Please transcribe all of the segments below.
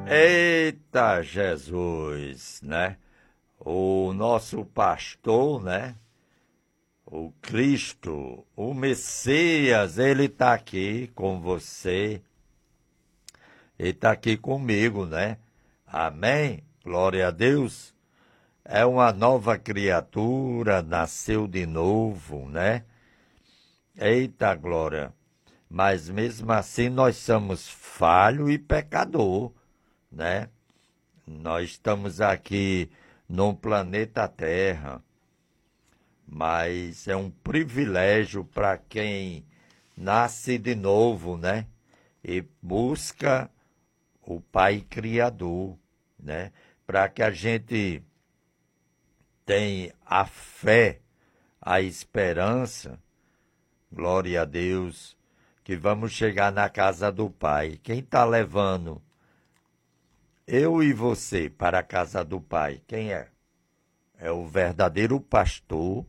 Eita Jesus, né? O nosso pastor, né? O Cristo, o Messias, ele está aqui com você. Ele está aqui comigo, né? Amém? Glória a Deus. É uma nova criatura, nasceu de novo, né? Eita glória. Mas mesmo assim nós somos falho e pecador, né? Nós estamos aqui no planeta Terra, mas é um privilégio para quem nasce de novo, né? E busca o Pai Criador, né? Para que a gente tenha a fé, a esperança, glória a Deus, que vamos chegar na casa do Pai. Quem está levando eu e você para a casa do Pai? Quem é? É o verdadeiro pastor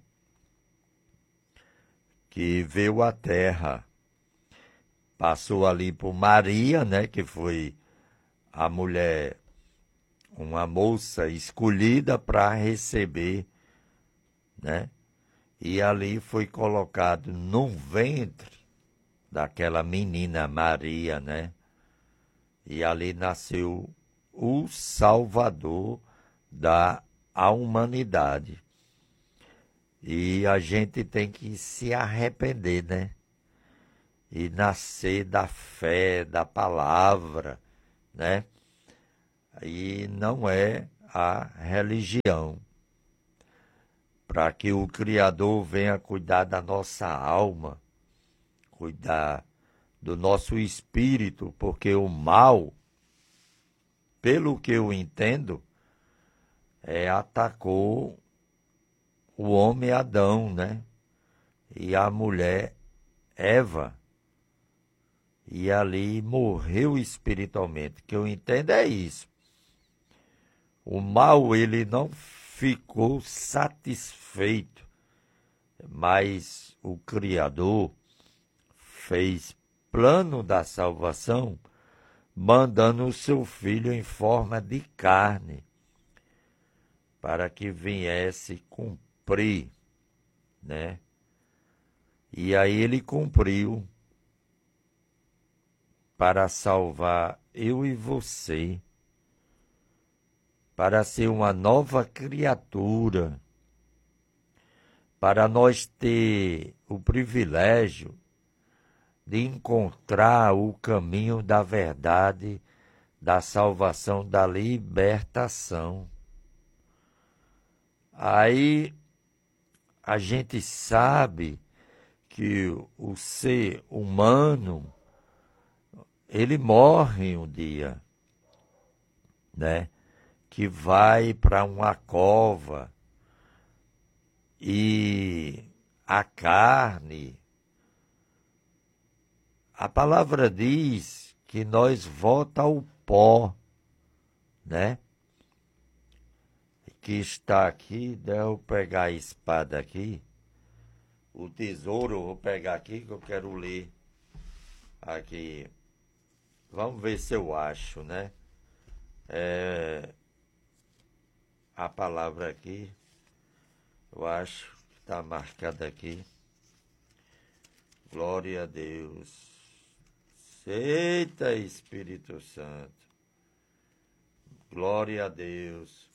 que veio à terra. Passou ali por Maria, né, que foi a mulher, uma moça escolhida para receber, né? E ali foi colocado num ventre daquela menina Maria, né? E ali nasceu o Salvador da humanidade. E a gente tem que se arrepender, né? E nascer da fé, da palavra, né? E não é a religião. Para que o Criador venha cuidar da nossa alma, cuidar do nosso espírito, porque o mal, pelo que eu entendo, atacou o homem Adão, né? E a mulher Eva. E ali morreu espiritualmente. O que eu entendo é isso. O mal, ele não ficou satisfeito, mas o Criador fez plano da salvação, mandando o seu filho em forma de carne, para que viesse cumprir, né? E aí ele cumpriu para salvar eu e você, para ser uma nova criatura, para nós ter o privilégio de encontrar o caminho da verdade, da salvação, da libertação. Aí a gente sabe que o ser humano, ele morre um dia, né? Que vai para uma cova e a carne, a palavra diz que nós volta ao pó, né? Que está aqui, deixa eu pegar a espada aqui, o tesouro eu vou pegar aqui que eu quero ler aqui. Vamos ver se eu acho, né? A palavra aqui, eu acho que está marcada aqui. Glória a Deus. Eita Espírito Santo. Glória a Deus.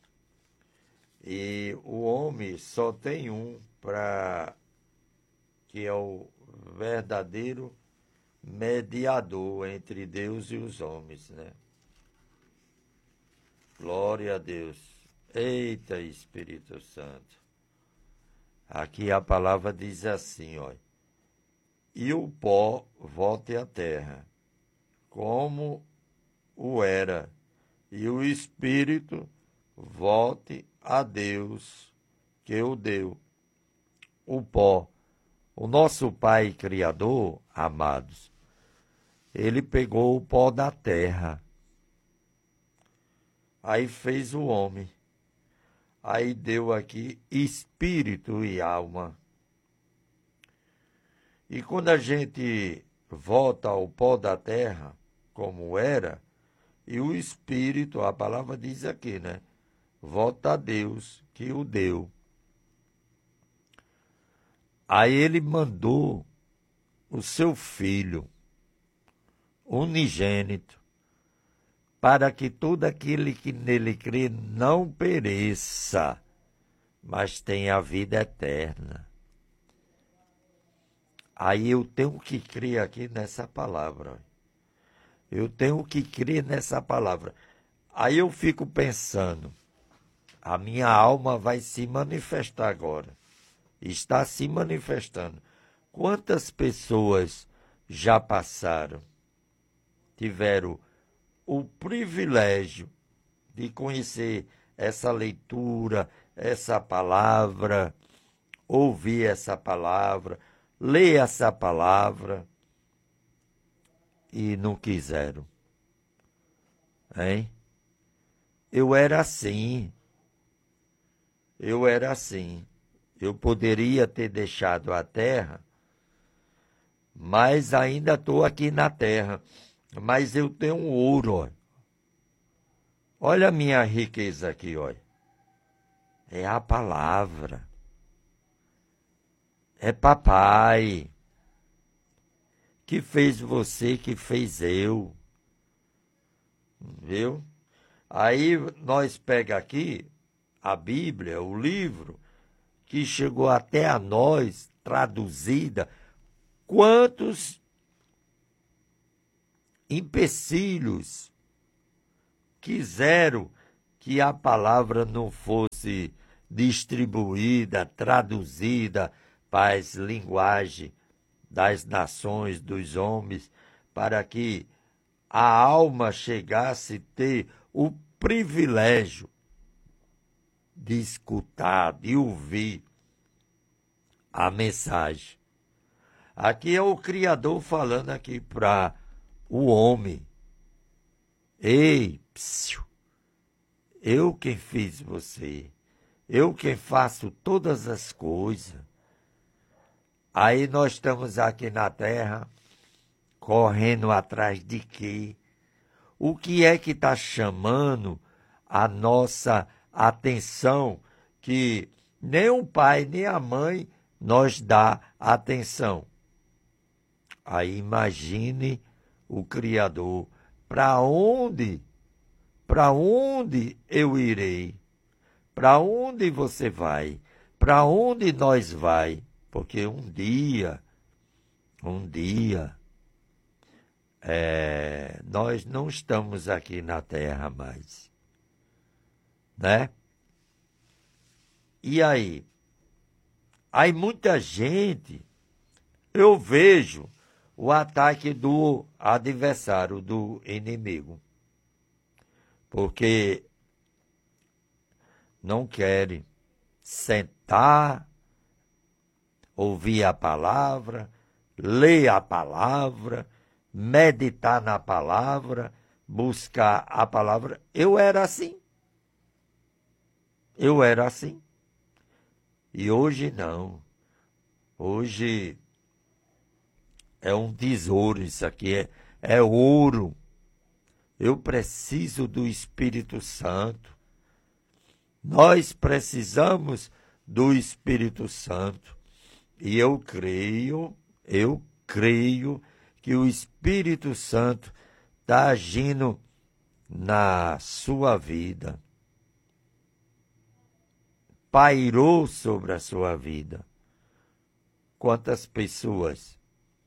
E o homem só tem um, que é o verdadeiro mediador entre Deus e os homens, né? Glória a Deus. Eita Espírito Santo. Aqui a palavra diz assim, ó. E o pó volte à terra, como o era, e o espírito volte a Deus que o deu. O pó, o nosso Pai Criador, amados, ele pegou o pó da terra, aí fez o homem, aí deu aqui espírito e alma. E quando a gente volta ao pó da terra, como era, E o Espírito, a palavra diz aqui, né? Volta a Deus que o deu. Aí ele mandou o seu Filho unigênito, para que todo aquele que nele crê não pereça, mas tenha a vida eterna. Aí eu tenho que crer aqui nessa palavra. Eu tenho que crer nessa palavra. Aí eu fico pensando, a minha alma vai se manifestar agora. Está se manifestando. Quantas pessoas já passaram, tiveram o privilégio de conhecer essa leitura, essa palavra, ouvir essa palavra, ler essa palavra e não quiseram. Hein? Eu era assim. Eu poderia ter deixado a terra, mas ainda estou aqui na terra. Mas eu tenho um ouro, ó. Olha a minha riqueza aqui, olha. É a palavra. É papai que fez você, que fez eu. Viu? Aí nós pega aqui a Bíblia, o livro, que chegou até a nós, traduzida. Quantos empecilhos quiseram que a palavra não fosse distribuída, traduzida para as linguagens das nações, dos homens, para que a alma chegasse a ter o privilégio de escutar, de ouvir a mensagem. Aqui é o Criador falando aqui para o homem. Ei, psiu, eu quem fiz você, eu quem faço todas as coisas. Aí nós estamos aqui na terra, correndo atrás de quê? O que é que está chamando a nossa atenção, que nem o pai nem a mãe nos dá atenção? Aí imagine o Criador, para onde eu irei? Para onde você vai? Para onde nós vai? Porque um dia, nós não estamos aqui na terra mais, né? E aí? Aí muita gente, eu vejo o ataque do adversário, do inimigo, porque não querem sentar, ouvir a palavra, ler a palavra, meditar na palavra, buscar a palavra. Eu era assim. E hoje não. Hoje é um tesouro, isso aqui é ouro. Eu preciso do Espírito Santo. Nós precisamos do Espírito Santo. E eu creio que o Espírito Santo está agindo na sua vida. Pairou sobre a sua vida. Quantas pessoas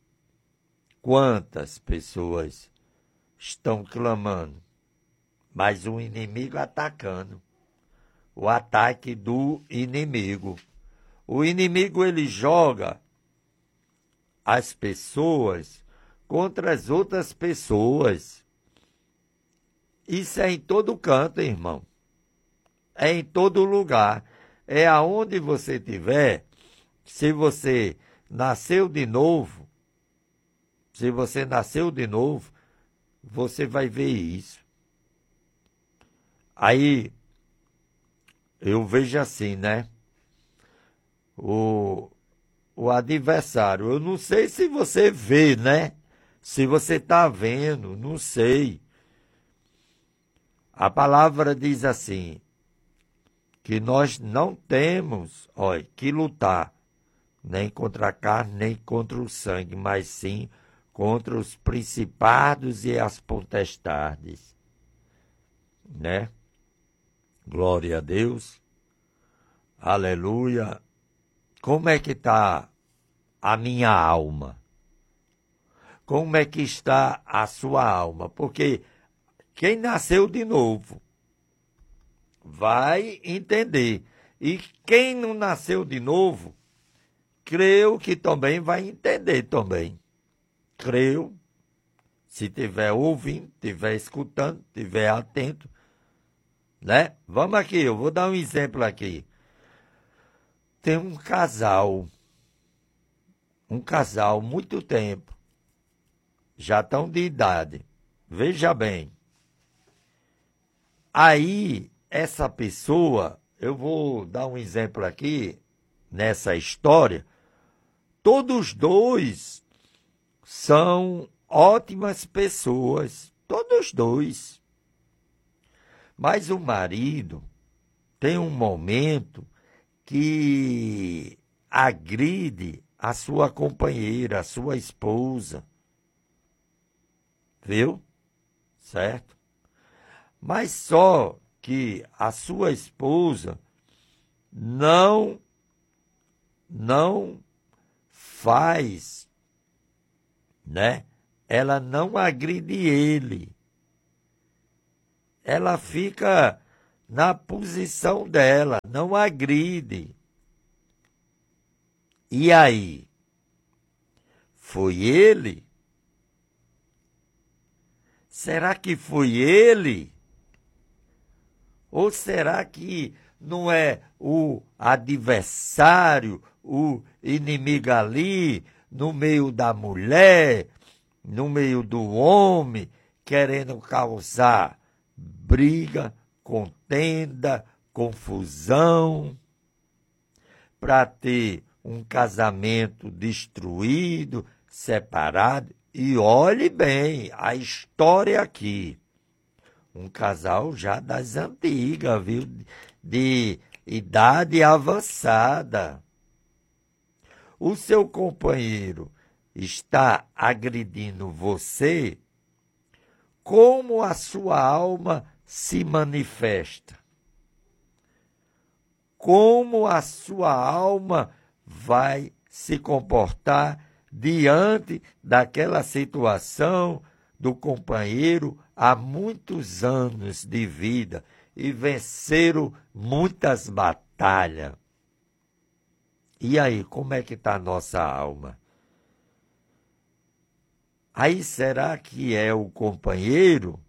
estão clamando, mas o inimigo atacando. O ataque do inimigo. O inimigo, ele joga as pessoas contra as outras pessoas. Isso é em todo canto, irmão. É em todo lugar. É aonde você estiver. Se você nasceu de novo, você vai ver isso. Aí, eu vejo assim, né? O adversário, eu não sei se você vê, né? Se você está vendo, não sei. A palavra diz assim, que nós não temos, olha, que lutar nem contra a carne, nem contra o sangue, mas sim contra os principados e as potestades, né? Glória a Deus, aleluia. Como é que está a minha alma? Como é que está a sua alma? Porque quem nasceu de novo vai entender. E quem não nasceu de novo, creio que também vai entender também. Creio, se estiver ouvindo, estiver escutando, estiver atento, né? Vamos aqui, eu vou dar um exemplo aqui. Tem um casal, muito tempo, já estão de idade. Veja bem. Aí, essa pessoa, eu vou dar um exemplo aqui, nessa história, todos dois são ótimas pessoas, todos dois. Mas o marido tem um momento que agride a sua companheira, a sua esposa. Viu? Certo? Mas só que a sua esposa não faz, né? Ela não agride ele. Ela fica na posição dela, não agride. E aí? Foi ele? Será que foi ele? Ou será que não é o adversário, o inimigo ali, no meio da mulher, no meio do homem, querendo causar briga, contenda, confusão, para ter um casamento destruído, separado? E olhe bem a história aqui. Um casal já das antigas, viu? De idade avançada. O seu companheiro está agredindo você, como a sua alma se manifesta? Como a sua alma vai se comportar diante daquela situação do companheiro há muitos anos de vida e venceram muitas batalhas? E aí, como é que está a nossa alma? Aí será que é o companheiro?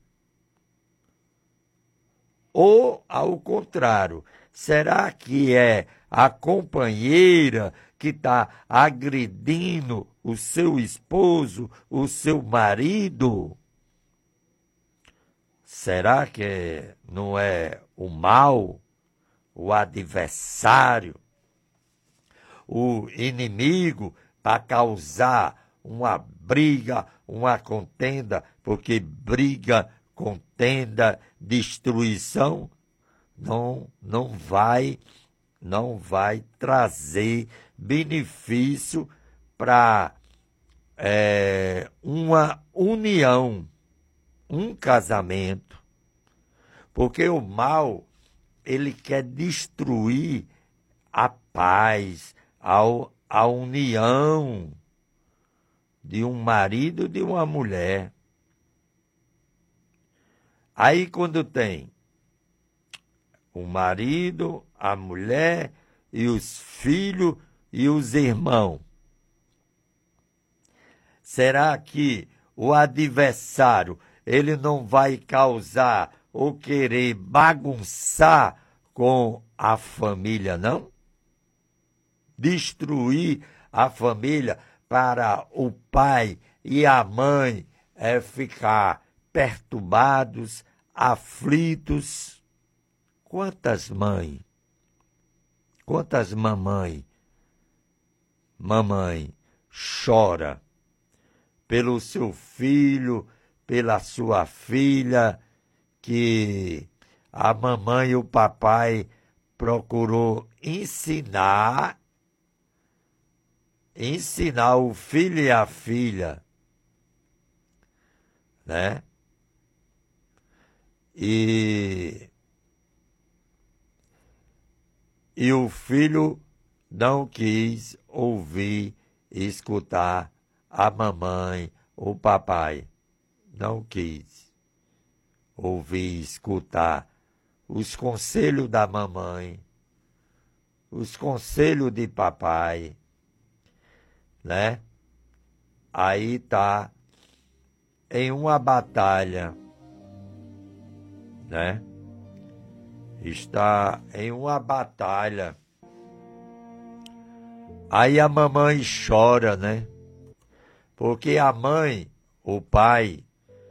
Ou, ao contrário, será que é a companheira que está agredindo o seu esposo, o seu marido? Será que não é o mal, o adversário, o inimigo para causar uma briga, uma contenda? Porque briga, contenda, destruição não vai trazer benefício para uma união, um casamento. Porque o mal, ele quer destruir a paz, a união de um marido e de uma mulher. Aí quando tem o marido, a mulher e os filhos e os irmãos, será que o adversário, ele não vai causar ou querer bagunçar com a família, não? Destruir a família para o pai e a mãe ficar perturbados, aflitos. Quantas mães, quantas mamãe chora pelo seu filho, pela sua filha, que a mamãe e o papai procurou ensinar o filho e a filha, né? E o filho não quis ouvir e escutar a mamãe, o papai. Não quis ouvir e escutar os conselhos da mamãe, os conselhos de papai, né? Aí tá em uma batalha, né? Está em uma batalha. Aí a mamãe chora, né? Porque a mãe, o pai,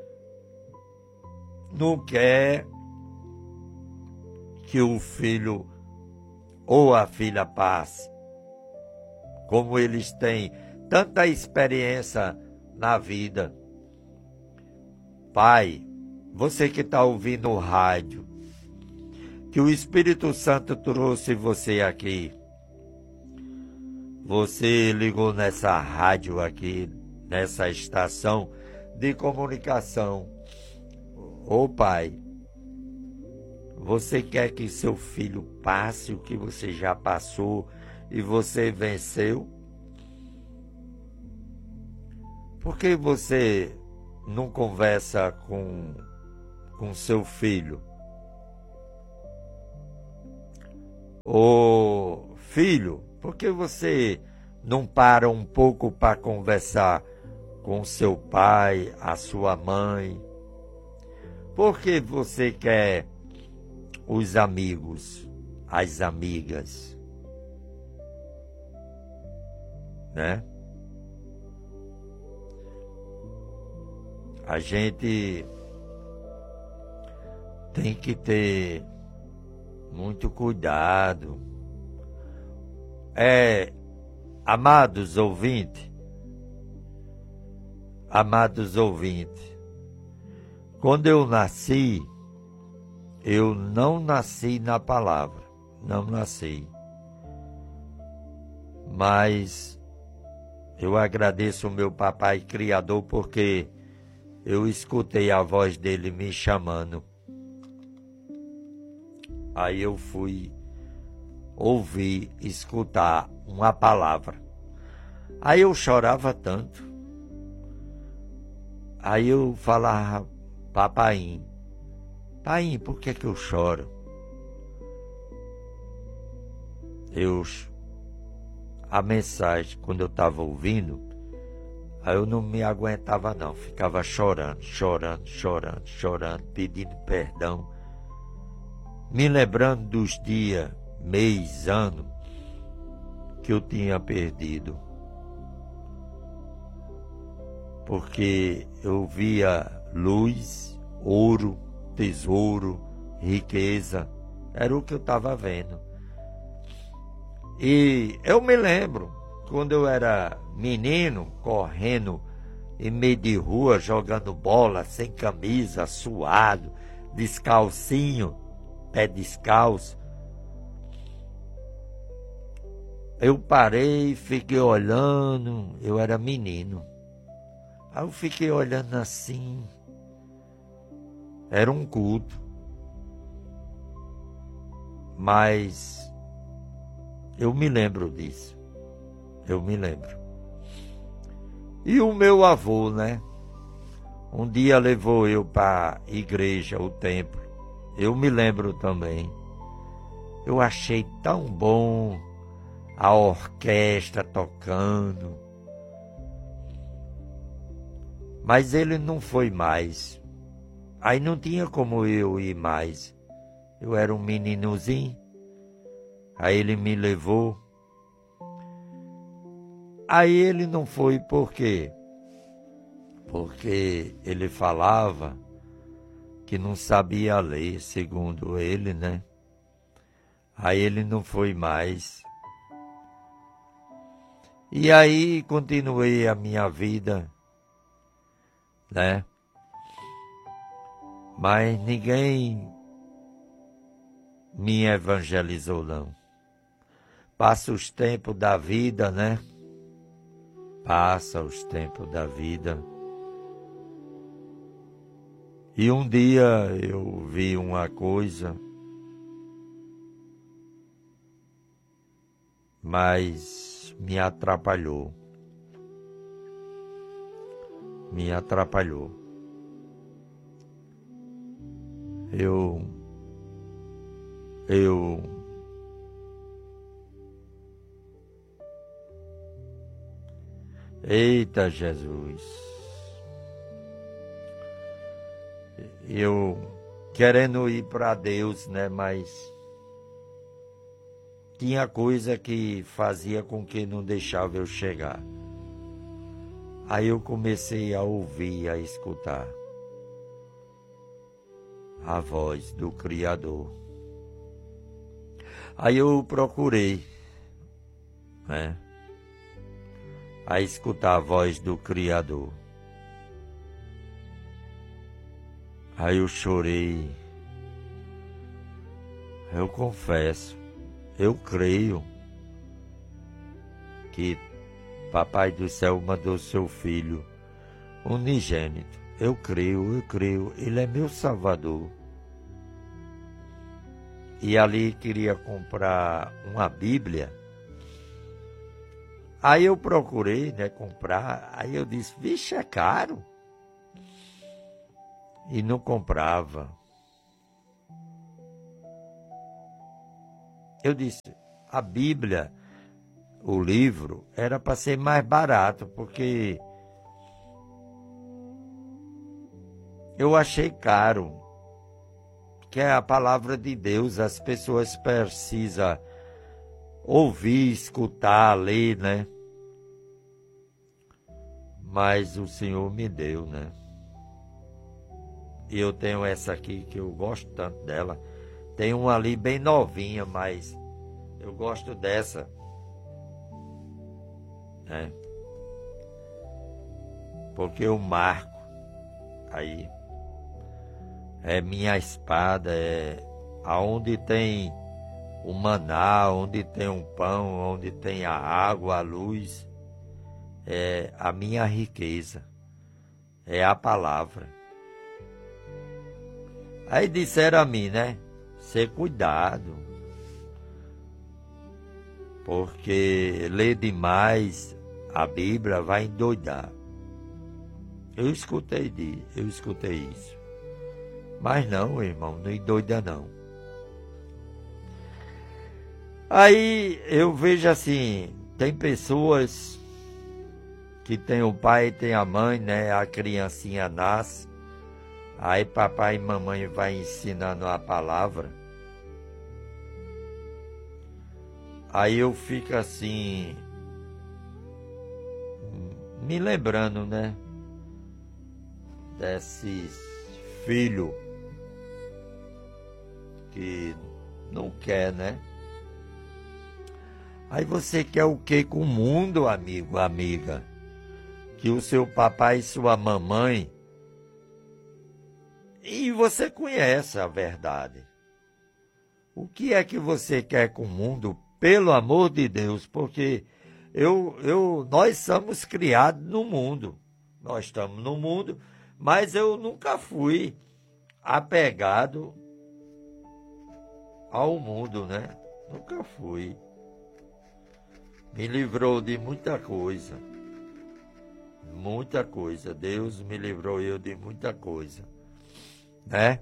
não quer que o filho ou a filha passe. Como eles têm tanta experiência na vida. Pai, você que está ouvindo o rádio, que o Espírito Santo trouxe você aqui. Você ligou nessa rádio aqui, nessa estação de comunicação. Ô pai, você quer que seu filho passe o que você já passou e você venceu? Por que você não conversa com seu filho? Ô filho, por que você não para um pouco para conversar com seu pai, a sua mãe? Por que você quer os amigos, as amigas, né? A gente tem que ter muito cuidado. Amados ouvintes, quando eu nasci, eu não nasci na palavra, não nasci. Mas eu agradeço o meu papai criador porque eu escutei a voz dele me chamando. Aí eu fui ouvir, escutar uma palavra. Aí eu chorava tanto. Aí eu falava, papainho, pai, por que eu choro? A mensagem, quando eu estava ouvindo, aí eu não me aguentava não, ficava chorando, pedindo perdão, me lembrando dos dias, mês, ano, que eu tinha perdido. Porque eu via luz, ouro, tesouro, riqueza, era o que eu estava vendo. E eu me lembro, quando eu era menino, correndo em meio de rua, jogando bola, sem camisa, suado, descalcinho, pé descalço. Eu parei, fiquei olhando, eu era menino. Aí eu fiquei olhando assim, era um culto. Mas eu me lembro disso, eu me lembro. E o meu avô, né? Um dia levou eu para a igreja, o templo. Eu me lembro também. Eu achei tão bom a orquestra tocando. Mas ele não foi mais. Aí não tinha como eu ir mais. Eu era um meninozinho. Aí ele me levou. Aí ele não foi por quê? Porque ele falava que não sabia ler, segundo ele, né? Aí ele não foi mais. E aí continuei a minha vida, né? Mas ninguém me evangelizou, não. Passa os tempos da vida, né? Passa os tempos da vida. E um dia eu vi uma coisa, mas me atrapalhou. Me atrapalhou. Eita Jesus, eu querendo ir para Deus, né? Mas tinha coisa que fazia com que não deixava eu chegar. Aí eu comecei a ouvir, a escutar a voz do Criador. Aí eu procurei, né, a escutar a voz do Criador. Aí eu chorei. Eu confesso, eu creio que Papai do Céu mandou seu Filho unigênito. Eu creio, Ele é meu Salvador. E ali queria comprar uma Bíblia. Aí eu procurei, né, comprar. Aí eu disse, vixe, é caro. E não comprava. Eu disse, a Bíblia, o livro, era para ser mais barato, porque eu achei caro. Que é a palavra de Deus, as pessoas precisam ouvir, escutar, ler, né? Mas o Senhor me deu, né? E eu tenho essa aqui que eu gosto tanto dela. Tem uma ali bem novinha, mas eu gosto dessa, né? Porque eu marco aí. É minha espada, é aonde tem o maná, onde tem um pão, onde tem a água, a luz, é a minha riqueza, é a palavra. Aí disseram a mim, né? Ser cuidado, porque ler demais a Bíblia vai endoidar. Eu escutei isso. Mas não, irmão, não endoida não. Aí eu vejo assim, tem pessoas que tem o pai e tem a mãe, né? A criancinha nasce, aí papai e mamãe vai ensinando a palavra. Aí eu fico assim, me lembrando, né? Desses filhos que não quer, né? Aí você quer o que com o mundo, amigo, amiga? Que o seu papai e sua mamãe... E você conhece a verdade. O que é que você quer com o mundo? Pelo amor de Deus, porque nós somos criados no mundo. Nós estamos no mundo, mas eu nunca fui apegado ao mundo, né? Nunca fui. Me livrou de muita coisa. Muita coisa. Deus me livrou eu de muita coisa, né?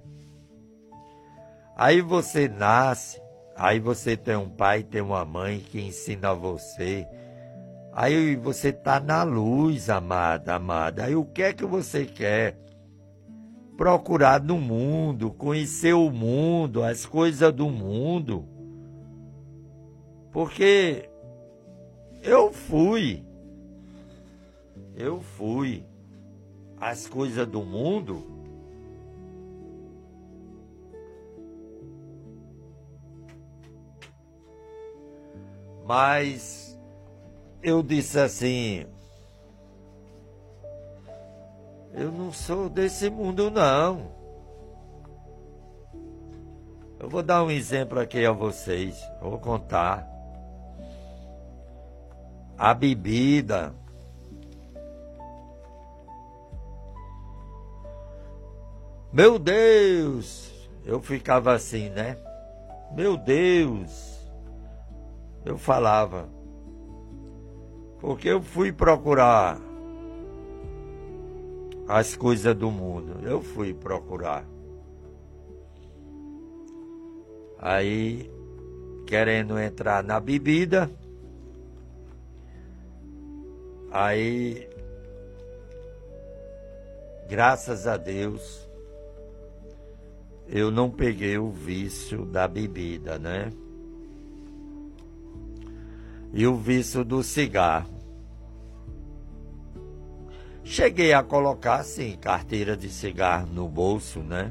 Aí você nasce, aí você tem um pai, tem uma mãe que ensina você. Aí você está na luz, amada. Aí o que é que você quer? Procurar no mundo, conhecer o mundo, as coisas do mundo. Porque eu fui as coisas do mundo. Mas eu disse assim, eu não sou desse mundo não. Eu vou dar um exemplo aqui a vocês. Vou contar. A bebida. Meu Deus! Eu ficava assim, né? Meu Deus! Eu falava. Porque eu fui procurar as coisas do mundo. Eu fui procurar. Aí, querendo entrar na bebida, aí, graças a Deus, eu não peguei o vício da bebida, né? E o vício do cigarro. Cheguei a colocar, sim, carteira de cigarro no bolso, né?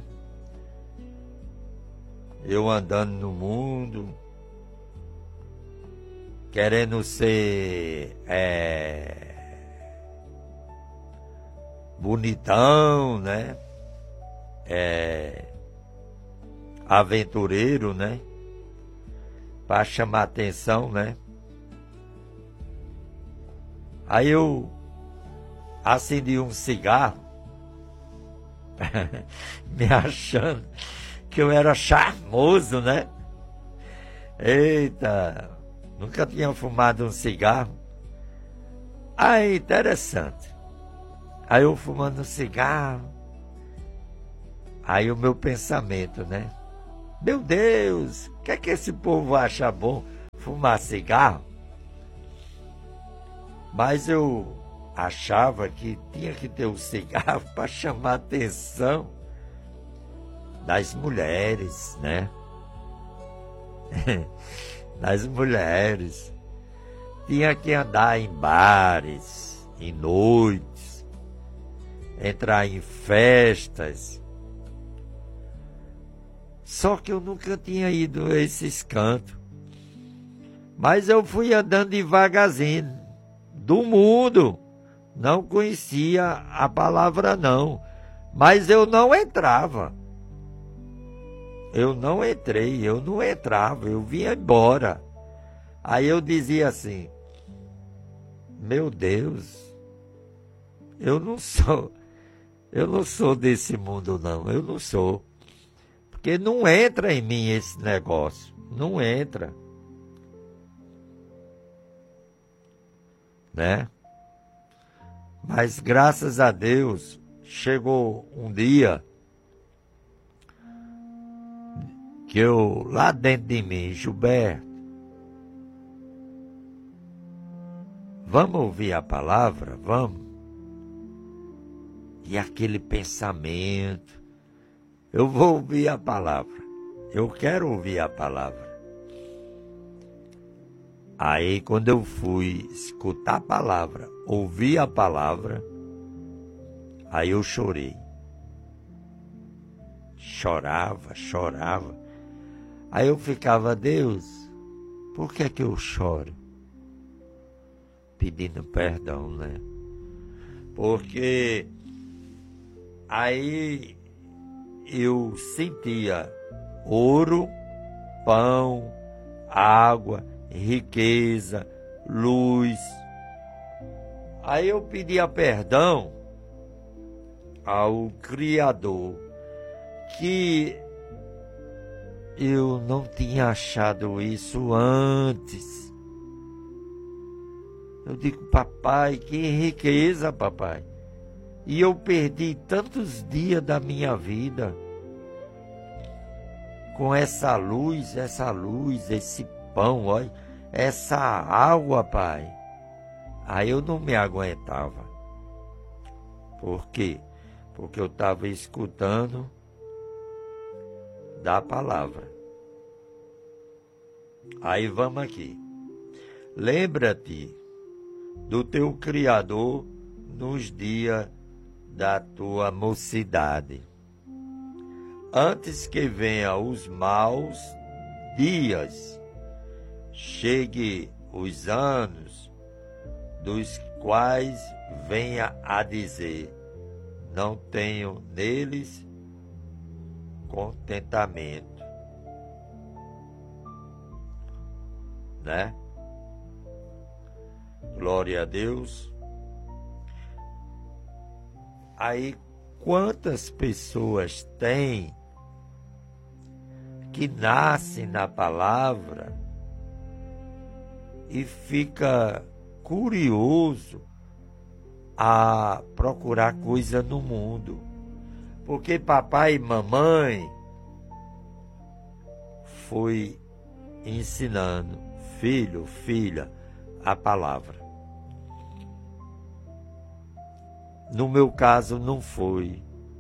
Eu andando no mundo, querendo ser bonitão, né? Aventureiro, né? Para chamar atenção, né? Aí eu acendi um cigarro, me achando que eu era charmoso, né? Eita, nunca tinha fumado um cigarro. Aí, interessante. Aí eu fumando um cigarro. Aí o meu pensamento, né? Meu Deus, o que é que esse povo acha bom fumar cigarro? Mas eu achava que tinha que ter um cigarro para chamar a atenção das mulheres, né? Das mulheres. Tinha que andar em bares, em noites, entrar em festas. Só que eu nunca tinha ido a esses cantos. Mas eu fui andando devagarzinho, do mundo. Não conhecia a palavra não. Mas eu não entrava. Eu não entrei, eu não entrava, eu vinha embora. Aí eu dizia assim, meu Deus, eu não sou desse mundo não, eu não sou. Porque não entra em mim esse negócio, não entra. Né? Mas graças a Deus, chegou um dia que eu, lá dentro de mim, Gilberto, vamos ouvir a palavra? Vamos. E aquele pensamento, eu vou ouvir a palavra, eu quero ouvir a palavra. Aí quando eu fui escutar a palavra, ouvir a palavra, aí eu chorei. Chorava. Aí eu ficava, Deus, por que é que eu choro? Pedindo perdão, né? Porque aí eu sentia ouro, pão, água, riqueza, luz. Aí eu pedia perdão ao Criador, que eu não tinha achado isso antes. Eu digo, papai, que riqueza, papai. E eu perdi tantos dias da minha vida com essa luz, esse pão, olha, essa água, pai. Aí eu não me aguentava. Por quê? Porque eu estava escutando da palavra. Aí vamos aqui. Lembra-te do teu Criador nos dias da tua mocidade, antes que venham os maus dias, chegue os anos, dos quais venha a dizer, não tenho neles contentamento. né? Glória a Deus. Aí, quantas pessoas tem que nascem na palavra e fica curioso a procurar coisa no mundo? Porque papai e mamãe foi ensinando, filho, filha, a palavra. No meu caso não foi.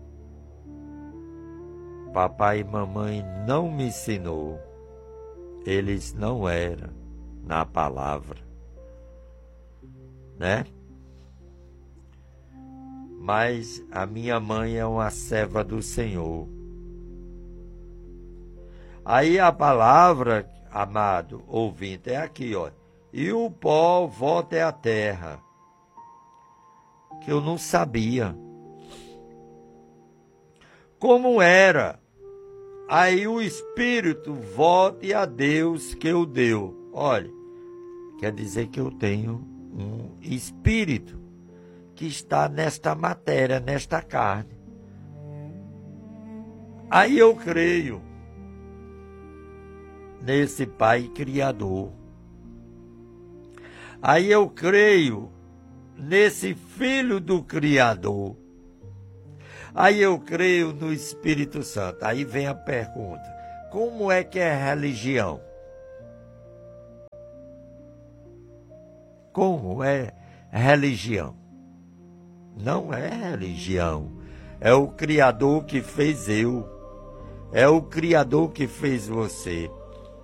Papai e mamãe não me ensinou. Eles não eram na palavra, né? Mas a minha mãe é uma serva do Senhor. Aí a palavra, amado ouvinte, é aqui, ó. E o pó volta à terra. Que eu não sabia como era. Aí o Espírito volte a Deus que o deu. Olha, quer dizer que eu tenho um Espírito que está nesta matéria, nesta carne. Aí eu creio nesse Pai Criador. Aí eu creio nesse Filho do Criador. Aí eu creio no Espírito Santo. Aí vem a pergunta: como é que é religião? Como é religião? Não é religião. É o Criador que fez eu. É o Criador que fez você.